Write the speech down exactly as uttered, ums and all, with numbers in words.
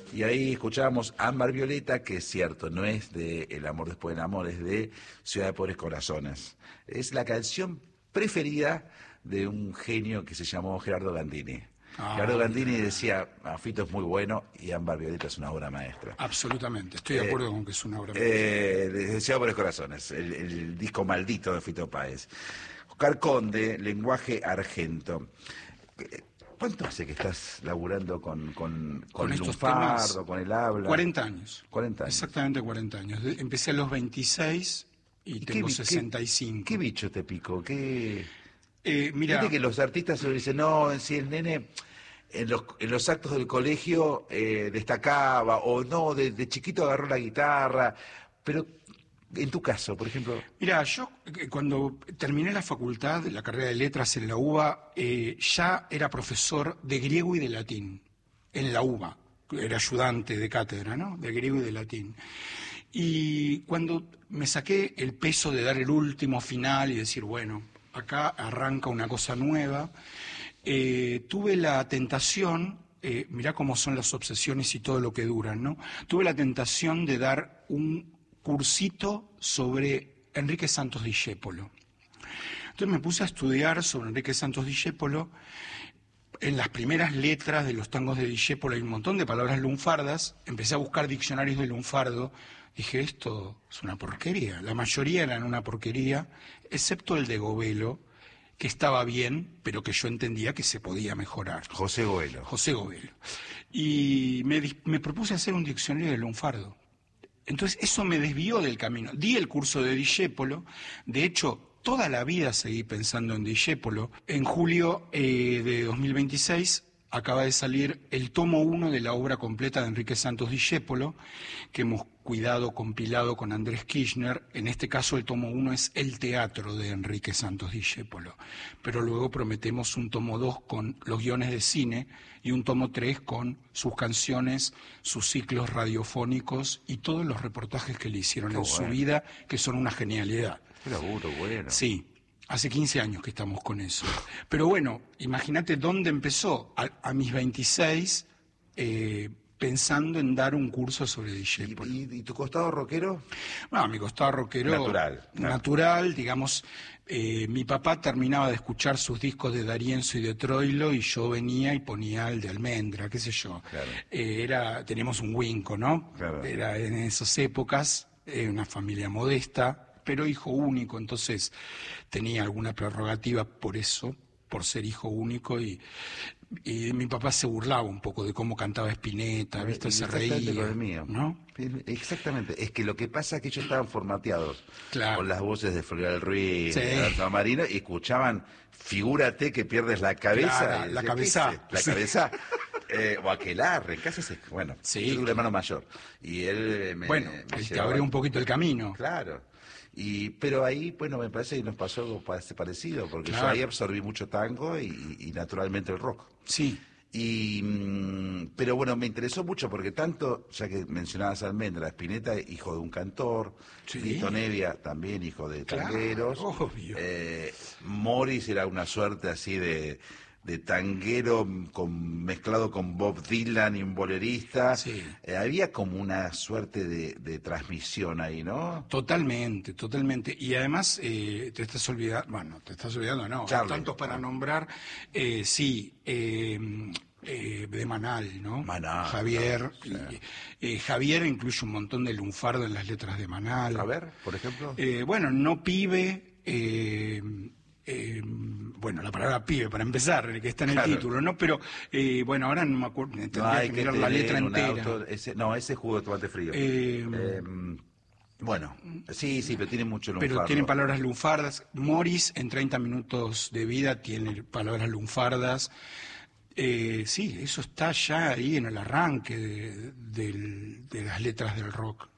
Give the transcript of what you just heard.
Y ahí escuchábamos Ámbar Violeta, que es cierto, no es de El amor después del amor, es de Ciudad de Pobres Corazones. Es la canción preferida de un genio que se llamó Gerardo Gandini. Ah, Gerardo Gandini decía, ah, Fito es muy bueno y Ámbar Violeta es una obra maestra. Absolutamente, estoy de acuerdo eh, con que es una obra maestra. Eh, de Ciudad de Pobres Corazones, el, el disco maldito de Fito Páez. Oscar Conde, Lenguaje Argento. ¿Cuánto hace que estás laburando con, con, con, con el lunfardo, con el habla? cuarenta años. cuarenta años. Exactamente cuarenta años. Empecé a los veintiséis y, ¿Y tengo qué, sesenta y cinco. ¿Qué, qué bicho te picó? ¿Qué...? Eh, mira, Viste que los artistas se dicen, no, si el nene en los, en los actos del colegio eh, destacaba, o no, de, de chiquito agarró la guitarra, pero en tu caso, por ejemplo... Mira, yo cuando terminé la facultad, la carrera de letras en la UBA, eh, ya era profesor de griego y de latín, en la UBA, era ayudante de cátedra, ¿no?, de griego y de latín. Y cuando me saqué el peso de dar el último final y decir, bueno, acá arranca una cosa nueva, eh, tuve la tentación, eh, mirá cómo son las obsesiones y todo lo que duran, ¿no? Tuve la tentación de dar un cursito sobre Enrique Santos Discépolo. Entonces me puse a estudiar sobre Enrique Santos Discépolo. En las primeras letras de los tangos de Discépolo hay un montón de palabras lunfardas. Empecé a buscar diccionarios de lunfardo. Dije, esto es una porquería. La mayoría eran una porquería, excepto el de Govelo, que estaba bien, pero que yo entendía que se podía mejorar. José Govelo. José Govelo. Y me, me propuse hacer un diccionario de lunfardo. Entonces eso me desvió del camino. Di el curso de Discépolo, de hecho toda la vida seguí pensando en Discépolo. En julio eh, de dos mil veintiséis acaba de salir el tomo uno de la obra completa de Enrique Santos Discépolo, que hemos cuidado, compilado con Andrés Kirchner. En este caso el tomo uno es el teatro de Enrique Santos Discépolo, pero luego prometemos un tomo dos con los guiones de cine y un tomo tres con sus canciones, sus ciclos radiofónicos y todos los reportajes que le hicieron Qué en bueno. su vida, que son una genialidad. Qué laburo, bueno. Sí. Hace quince años que estamos con eso. Pero bueno, imagínate dónde empezó. A, a mis veintiséis, eh, pensando en dar un curso sobre Discépolo. ¿Y, y, ¿Y tu costado rockero? Bueno, mi costado rockero... Natural. Natural, claro. digamos. Eh, mi papá terminaba de escuchar sus discos de D'Arienzo y de Troilo y yo venía y ponía el de Almendra, qué sé yo. Claro. Eh, era, teníamos un Winco, ¿no? Claro. Era en esas épocas, eh, una familia modesta, pero hijo único, entonces tenía alguna prerrogativa por eso, por ser hijo único, y, y mi papá se burlaba un poco de cómo cantaba Spinetta, ¿viste? Se reía, con el mío. ¿no? Exactamente, es que lo que pasa es que ellos estaban formateados claro. con las voces de Floreal Ruiz, sí. de Alto Marino, y escuchaban, figúrate que pierdes la cabeza. Claro, la cabeza. La sí. cabeza. Eh, o Aquelarre, en casa se, bueno, sí, yo tengo un hermano mayor. Y él me, bueno, me él te abrió un poquito el camino. Claro. Y, pero ahí, bueno, me parece que nos pasó algo parecido, porque claro. yo ahí absorbí mucho tango y, y naturalmente el rock. Sí. Y, pero bueno, me interesó mucho porque tanto, ya que mencionabas a Almendra, Spinetta, hijo de un cantor, sí. Lito Nevia, también hijo de tangueros, claro, obvio. Eh, Morris era una suerte así de, de tanguero con, mezclado con Bob Dylan y un bolerista. Sí. Eh, había como una suerte de, de transmisión ahí, ¿no? Totalmente, totalmente. Y además, eh, te estás olvidando, bueno, te estás olvidando, no, Charlie. tantos para nombrar, eh, sí, eh, eh, de Manal, ¿no? Manal. Javier. No, sí. y, eh, Javier incluye un montón de lunfardo en las letras de Manal. A ver, por ejemplo. Eh, bueno, No Pibe, eh, Eh, bueno, la palabra pibe para empezar, que está en el claro. título, ¿no? Pero, eh, bueno, ahora no me acuerdo, tendría no, hay que que mirar la letra entera. Auto, ese, no, ese jugo de tomate frío. Eh, eh, bueno, sí, sí, pero tiene mucho lunfardo. Pero tiene palabras lunfardas. Morris, en treinta minutos de vida, tiene palabras lunfardas. Eh, sí, eso está ya ahí en el arranque de, de, de las letras del rock.